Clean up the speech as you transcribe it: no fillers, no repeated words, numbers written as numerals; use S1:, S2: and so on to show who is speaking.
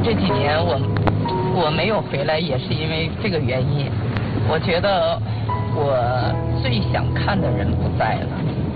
S1: 这几年我没有回来，也是因为这个原因。我觉得我最想看的人不在了。